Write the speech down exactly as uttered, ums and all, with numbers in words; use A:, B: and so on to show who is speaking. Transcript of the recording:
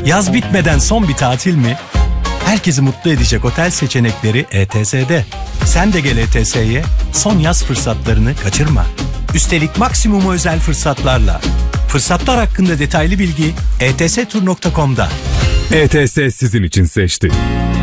A: Yaz bitmeden son bir tatil mi? Herkesi mutlu edecek otel seçenekleri E T S'de. Sen de gel E T S'ye, son yaz fırsatlarını kaçırma. Üstelik maksimum özel fırsatlarla. Fırsatlar hakkında detaylı bilgi e t s tur nokta com'da.
B: E T S sizin için seçti.